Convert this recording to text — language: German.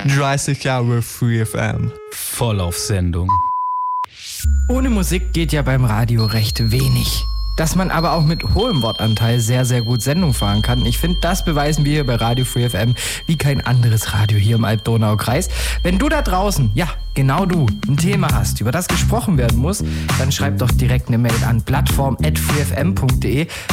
30 Jahre Free FM. Voll auf Sendung. Ohne Musik geht ja beim Radio recht wenig. Dass man aber auch mit hohem Wortanteil sehr, sehr gut Sendung fahren kann. Ich finde, das beweisen wir hier bei Radio Free FM wie kein anderes Radio hier im Alb-Donau-Kreis. Wenn du da draußen, ja, genau du, ein Thema hast, über das gesprochen werden muss, dann schreib doch direkt eine Mail an plattform@freefm.de.